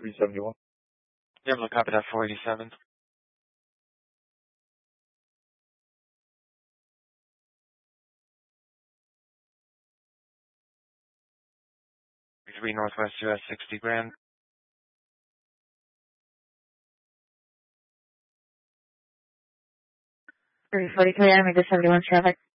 371. Yeah, I'm going to copy that 487. 3 Northwest US 60 Grand. 343, I made the 71 traffic.